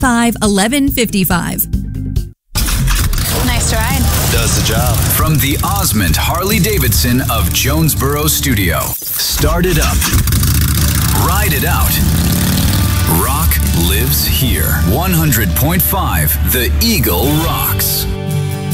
855-1155. Nice ride. Does the job. From the Osmond Harley-Davidson of Jonesboro Studio. Start it up. Ride it out. Rock lives here. 100.5 The Eagle rocks.